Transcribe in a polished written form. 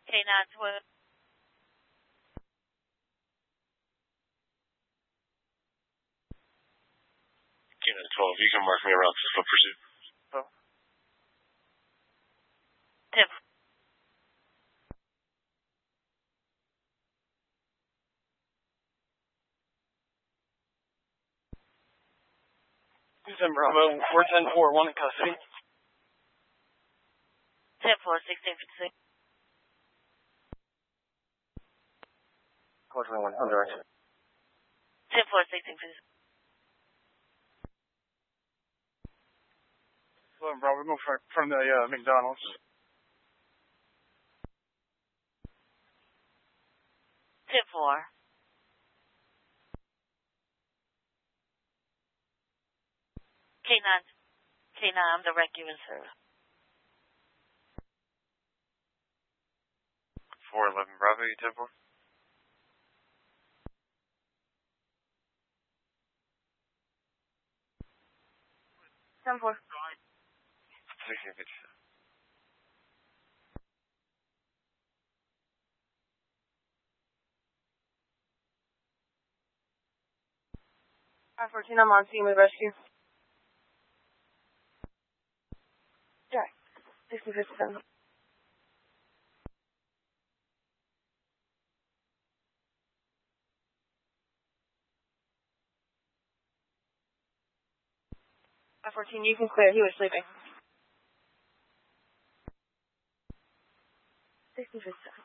K912. K912, you can mark me around for pursuit. Oh. 10. Bravo, we're 10-4, 1 in custody. 10-4, 1656. 421, on direction. 10-4, 1656. Bravo, we're going from the McDonald's. 10-4. K9, I'm direct you in service. 411 Bravo, you 10-4? 10-4. 1657. I-14, I'm on scene with rescue. Jack, 1657. I-14, you can clear. He was sleeping. 1657.